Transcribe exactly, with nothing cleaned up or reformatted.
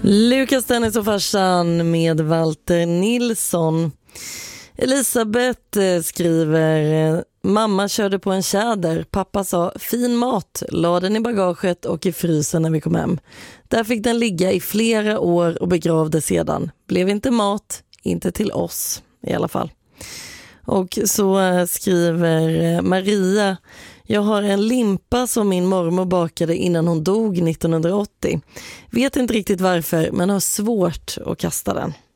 Lukas, Dennis och farsan med Walter Nilsson. Elisabeth skriver: mamma körde på en tjäder. Pappa sa fin mat, la den i bagaget och i frysen när vi kom hem. Där fick den ligga i flera år och begravdes sedan. Blev inte mat, inte till oss i alla fall. Och så skriver Maria: jag har en limpa som min mormor bakade innan hon dog nittonhundraåttio. Vet inte riktigt varför, men har svårt att kasta den.